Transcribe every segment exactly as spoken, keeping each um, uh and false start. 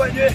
冠军。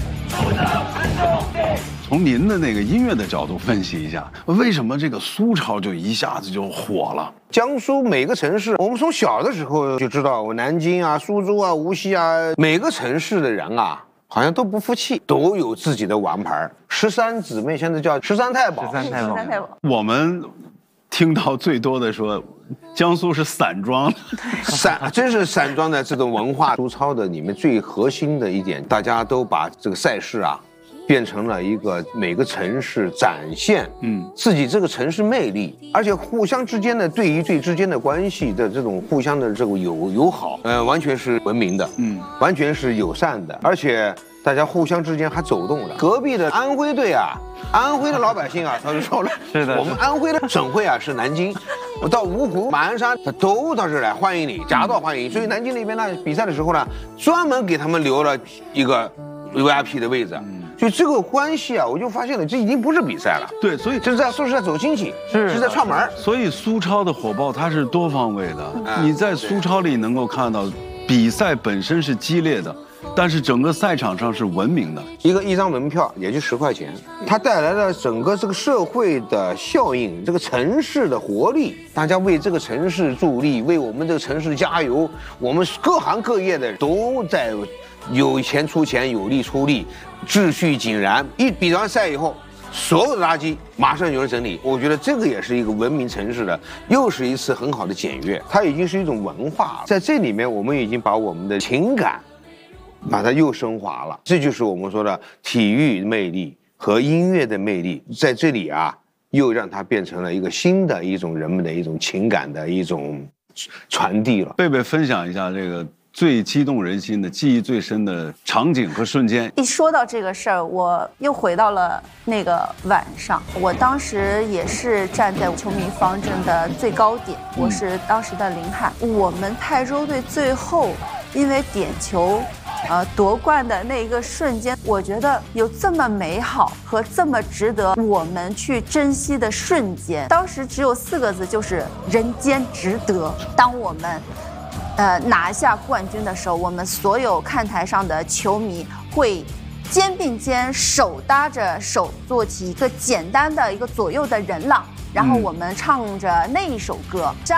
从您的那个音乐的角度分析一下，为什么这个苏超就一下子就火了？ 江苏每个城市，我们从小的时候就知道，我南京啊、苏州啊、无锡啊，每个城市的人啊，好像都不服气，都有自己的王牌。十三姊妹现在叫十三太保。 十三太保。十三太保。 我们听到最多的说，江苏是散装， 散真是散装的这种文化。苏超的里面最核心的一点，大家都把这个赛事啊，变成了一个每个城市展现嗯自己这个城市魅力，而且互相之间的对与对之间的关系的这种互相的这种友友好，呃，完全是文明的，嗯，完全是友善的，而且大家互相之间还走动了。隔壁的安徽队啊，安徽的老百姓啊，他就说了， 是的， 我们安徽的省会啊是南京，我到芜湖、马鞍山，他都到这儿来欢迎你，夹道欢迎。所以南京那边呢，比赛的时候呢，专门给他们留了一个 V I P 的位置。所以这个关系啊，我就发现了，这已经不是比赛了。 对，所以这是在说是在走亲戚，是是在串门。 所以苏超的火爆它是多方位的，嗯、你在苏超里能够看到，比赛本身是激烈的。但是整个赛场上是文明的， 一个一张门票也就十块钱，它带来了整个这个社会的效应，这个城市的活力，大家为这个城市助力，为我们这个城市加油，我们各行各业的都在有钱出钱，有力出力，秩序井然。一比完赛以后，所有的垃圾马上有人整理，我觉得这个也是一个文明城市的，又是一次很好的检阅，它已经是一种文化，在这里面我们已经把我们的情感把它又升华了，这就是我们说的体育魅力和音乐的魅力，在这里啊，又让它变成了一个新的一种人们的一种情感的一种传递了。 贝贝分享一下这个最激动人心的、记忆最深的场景和瞬间。 一说到这个事儿，我又回到了那个晚上，我当时也是站在球迷方阵的最高点，我是当时的领喊。我们泰州队最后因为点球。呃，夺冠的那一个瞬间，我觉得有这么美好和这么值得我们去珍惜的瞬间，当时只有四个字，就是人间值得。当我们，呃，拿下冠军的时候，我们所有看台上的球迷会肩并肩，手搭着手，做起一个简单的一个左右的人浪，然后我们唱着那一首歌。